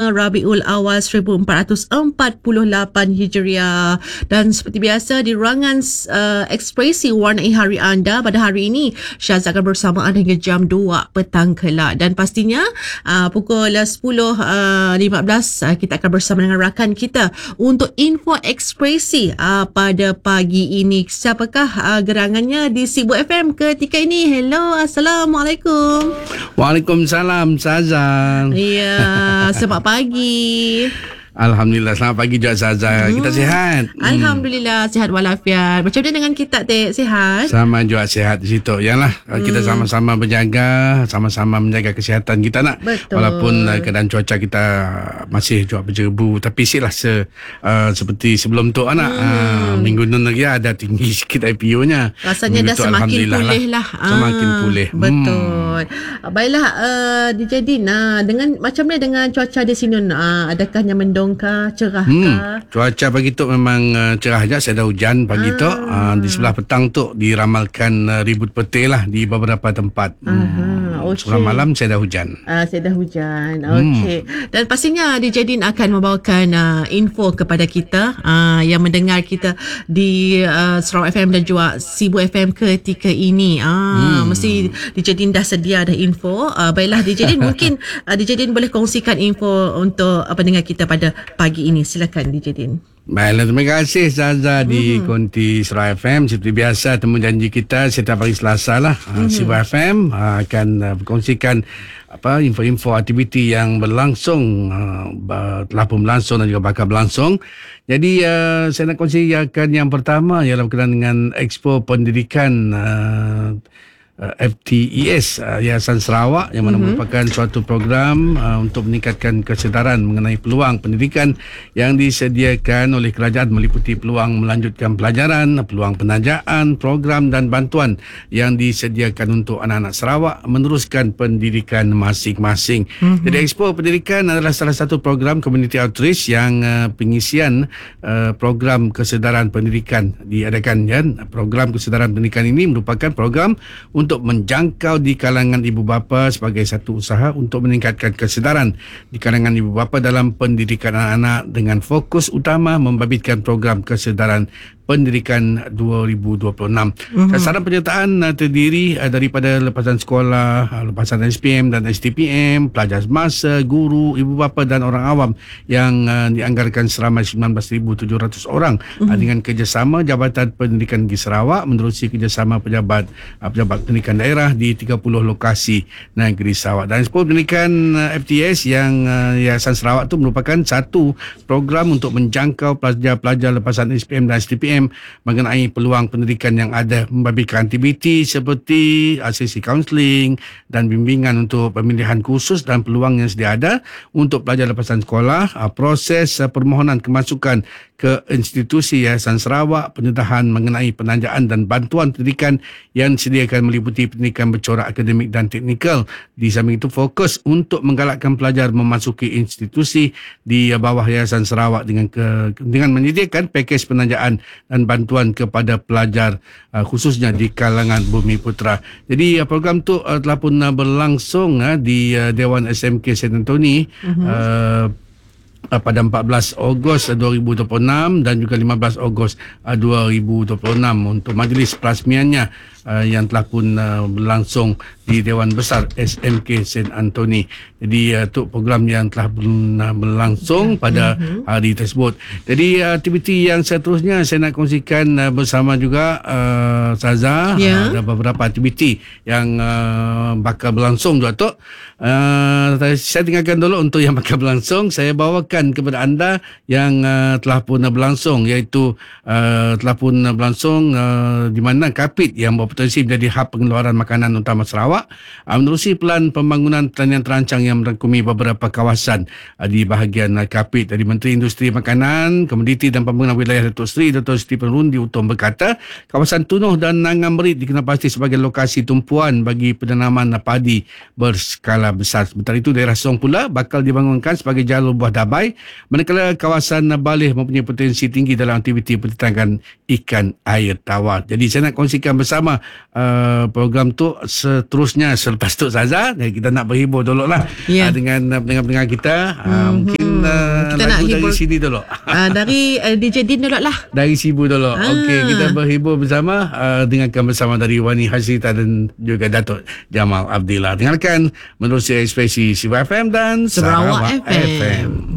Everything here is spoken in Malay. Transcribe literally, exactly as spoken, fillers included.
lima Rabiul Awal seribu empat ratus empat puluh lapan Hijriah. Dan seperti biasa di ruangan uh, ekspresi warnai hari anda pada hari ini, Syaz akan bersamaan hingga jam dua petang kelak. Dan pastinya uh, pukul sepuluh lima belas uh, kita akan bersama dengan rakan kita untuk info ekspresi uh, pada pagi ini. Siapakah uh, gerangannya di Sibu F M ketika ini? Hello, Assalamualaikum. Waalaikumsalam, Sazan. Ya, selamat pagi. Alhamdulillah, selamat pagi juga, Sazan. Hmm. Kita sihat. Alhamdulillah, hmm. sihat walafiat. Macam mana dengan kita, Tek? Sihat? Sama juga sihat di situ. Yalah, hmm. kita sama-sama berjaga, sama-sama menjaga kesihatan kita nak. Betul. Walaupun uh, keadaan cuaca kita masih juga berjebu, tapi silah se, uh, seperti sebelum tu anak. Hmm. Uh, minggu ni lagi ada tinggi sikit I P O-nya. Rasanya minggu dah tu, semakin pulih lah. lah. Semakin ah, pulih. Betul. Hmm. Baiklah, uh, D J Din, uh, dengan macam mana dengan cuaca di sini? Uh, adakah yang mendung kah, cerah hmm, kah? Cuaca pagi tu memang uh, cerah je. Saya ada hujan pagi ah. tu. Uh, di sebelah petang tu diramalkan uh, ribut petir lah di beberapa tempat. Hmm. Okay. Sebelah malam saya ada hujan. Uh, saya ada hujan. Okey. Hmm. Dan pastinya D J Din akan membawakan uh, info kepada kita uh, yang mendengar kita di uh, Sarawak F M dan juga Sibu F M ketika ini. Uh, hmm. Mesti D J Din dah sedia ada info. Uh, baiklah D J Din, mungkin uh, D J Din boleh kongsikan info untuk uh, pendengar kita pada pagi ini. Silakan D J Din. Baiklah, terima kasih Zaza mm-hmm. di Konti Sarawak F M. Seperti biasa, temu janji kita setiap hari Selasa lah. Mm-hmm. Sibu F M uh, akan uh, berkongsikan apa info-info aktiviti yang berlangsung, uh, telah pun berlangsung dan juga bakal berlangsung. Jadi uh, saya nak kongsikan yang pertama ialah berkenaan dengan Expo Pendidikan uh, Uh, F T E S uh, Yayasan Sarawak, yang mana mm-hmm. merupakan suatu program uh, untuk meningkatkan kesedaran mengenai peluang pendidikan yang disediakan oleh kerajaan, meliputi peluang melanjutkan pelajaran, peluang penajaan, program dan bantuan yang disediakan untuk anak-anak Sarawak meneruskan pendidikan masing-masing. Mm-hmm. Jadi Expo Pendidikan adalah salah satu program community outreach yang uh, pengisian uh, program kesedaran pendidikan diadakan. Ya. Program kesedaran pendidikan ini merupakan program untuk untuk menjangkau di kalangan ibu bapa sebagai satu usaha untuk meningkatkan kesedaran di kalangan ibu bapa dalam pendidikan anak-anak dengan fokus utama membabitkan program kesedaran pendidikan dua ribu dua puluh enam. Mm-hmm. Sasaran penyertaan uh, terdiri uh, daripada lepasan sekolah, uh, lepasan S P M dan S T P M, pelajar semasa, guru, ibu bapa dan orang awam yang uh, dianggarkan seramai sembilan belas ribu tujuh ratus orang. Mm-hmm. uh, dengan kerjasama Jabatan Pendidikan Negeri Sarawak menerusi kerjasama pejabat uh, pejabat pendidikan daerah di tiga puluh lokasi negeri Sarawak. Dan Expo Pendidikan uh, F T S yang uh, Yayasan Sarawak itu merupakan satu program untuk menjangkau pelajar-pelajar lepasan S P M dan S T P M mengenai peluang pendidikan yang ada, membabitkan aktiviti seperti sesi kaunseling dan bimbingan untuk pemilihan khusus dan peluang yang sedia ada untuk pelajar lepasan sekolah, proses permohonan kemasukan ke institusi Yayasan Sarawak, pendedahan mengenai penajaan dan bantuan pendidikan yang disediakan meliputi pendidikan bercorak akademik dan teknikal. Di samping itu fokus untuk menggalakkan pelajar memasuki institusi di bawah Yayasan Sarawak dengan ke, dengan menyediakan pakej penajaan dan bantuan kepada pelajar uh, khususnya di kalangan Bumi Putra. Jadi uh, program tu uh, telah pun uh, berlangsung uh, di uh, Dewan S M K Saint Anthony uh-huh. uh, pada empat belas Ogos dua ribu dua puluh enam dan juga lima belas Ogos dua ribu dua puluh enam untuk majlis perasmiannya uh, yang telah pun uh, berlangsung di Dewan Besar S M K Saint Anthony. Jadi uh, itu program yang telah berlangsung pada hari tersebut. Jadi uh, aktiviti yang seterusnya saya nak kongsikan uh, bersama juga uh, Saza. Yeah. Uh, ada beberapa aktiviti yang uh, bakal berlangsung juga tu. Uh, saya tinggalkan dulu untuk yang bakal berlangsung. Saya bawakan kepada anda yang uh, telah pun berlangsung, iaitu uh, telah pun berlangsung uh, di mana Kapit yang berpotensi menjadi hub pengeluaran makanan utama Sarawak uh, menerusi pelan pembangunan pertanian terancang yang merangkumi beberapa kawasan uh, di bahagian uh, Kapit. Dari Menteri Industri Makanan, Komoditi dan Pembangunan Wilayah Datuk Seri Datuk Seri Perundi Utom berkata, kawasan Tunuh dan Nangang Merit dikenal pasti sebagai lokasi tumpuan bagi penanaman padi berskala besar. Sementara itu, daerah Song pula bakal dibangunkan sebagai jalur buah dabai pantai, manakala kawasan Baleh mempunyai potensi tinggi dalam aktiviti penternakan ikan air tawar. Jadi saya nak kongsikan bersama uh, program tu seterusnya selepas tu Zaza. Dan kita nak berhibur dulu lah Ya. uh, dengan uh, pendengar-pendengar kita. Uh, Mhm. Mungkin uh, Kita nak lagu dari hibur- sini dulu. Uh, dari uh, D J Din dulu lah. Dari Sibu dulu. Ah. Okey, kita berhibur bersama uh, dengarkan bersama dari Wani Hasrita dan juga Datuk Jamal Abdillah. Dengarkan menerusi ekspresi Sibu F M dan Sarawak Sarawak F M. F M.